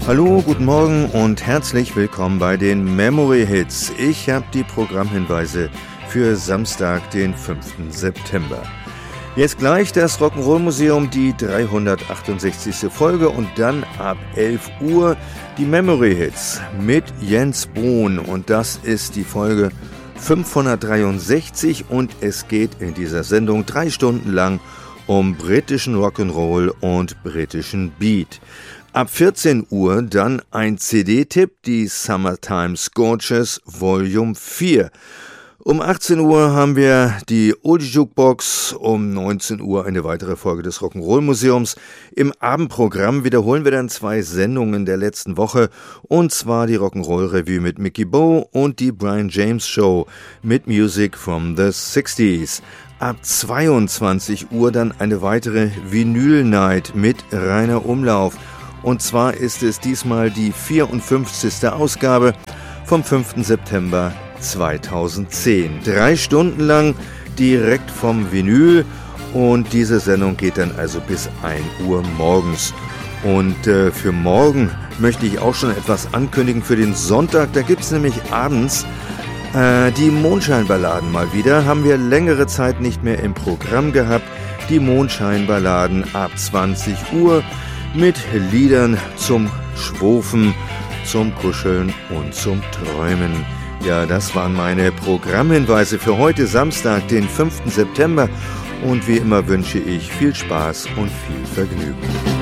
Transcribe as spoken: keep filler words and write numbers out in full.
Hallo, guten Morgen und herzlich willkommen bei den Memory Hits. Ich habe die Programmhinweise für Samstag, den fünften September. Jetzt gleich das Rock'n'Roll Museum, die dreihundertachtundsechzigste Folge und dann ab elf Uhr die Memory Hits mit Jens Bohn. Und das ist die Folge fünfhundertdreiundsechzig und es geht in dieser Sendung drei Stunden lang um britischen Rock'n'Roll und britischen Beat. Ab vierzehn Uhr dann ein C D-Tipp, die Summertime Scorchers Volume vier. Um achtzehn Uhr haben wir die Oldie Jukebox, um neunzehn Uhr eine weitere Folge des Rock'n'Roll Museums. Im Abendprogramm wiederholen wir dann zwei Sendungen der letzten Woche, und zwar die Rock'n'Roll Revue mit Mickey Bowe und die Brian James Show mit Music from the sixties. Ab zweiundzwanzig Uhr dann eine weitere Vinyl Night mit Rainer Umlauf. Und zwar ist es diesmal die vierundfünfzigste Ausgabe vom fünften September zweitausendzehn. Drei Stunden lang direkt vom Vinyl, und diese Sendung geht dann also bis ein Uhr morgens. Und äh, für morgen möchte ich auch schon etwas ankündigen für den Sonntag. Da gibt es nämlich abends äh, die Mondscheinballaden mal wieder. Haben wir längere Zeit nicht mehr im Programm gehabt. Die Mondscheinballaden ab zwanzig Uhr. Mit Liedern zum Schwofen, zum Kuscheln und zum Träumen. Ja, das waren meine Programmhinweise für heute Samstag, den fünften September. Und wie immer wünsche ich viel Spaß und viel Vergnügen.